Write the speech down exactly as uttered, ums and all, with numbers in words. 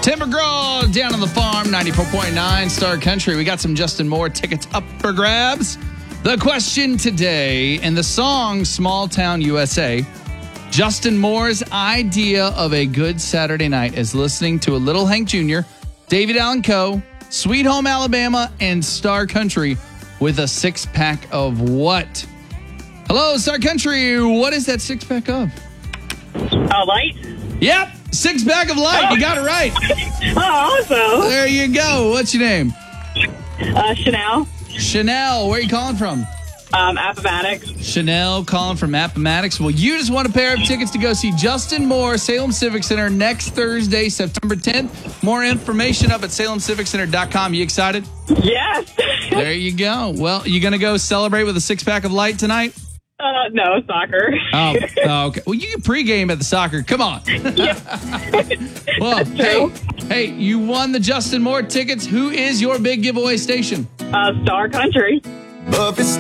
Tim McGraw down on the farm, ninety-four point nine Star Country. We got some Justin Moore tickets up for grabs. The question today in the song Small Town U S A, Justin Moore's idea of a good Saturday night is listening to a Little Hank Junior, David Allan Coe, Sweet Home Alabama, and Star Country with a six-pack of what? Hello, Star Country. What is that six-pack of? Uh, light? Yep, six-pack of light. Oh. You got it right. Oh, awesome. There you go. What's your name? Uh, Chanel. Chanel. Where are you calling from? Um, Appomattox. Chanel calling from Appomattox. Well, you just want a pair of tickets to go see Justin Moore, Salem Civic Center, next Thursday, September tenth. More information up at salem civic center dot com. You excited? Yes. There you go. Well, you going to go celebrate with a six-pack of light tonight? Uh, no, soccer. Oh, oh, okay. Well, you can pregame at the soccer. Come on. Well, hey, hey, you won the Justin Moore tickets. Who is your big giveaway station? Uh, Star Country. But if it's